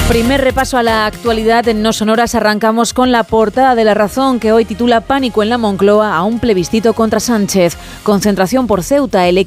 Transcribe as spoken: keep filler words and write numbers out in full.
Primer repaso a la actualidad en No Sonoras. Arrancamos con la portada de La Razón, que hoy titula Pánico en la Moncloa a un plebiscito contra Sánchez. Concentración por Ceuta. El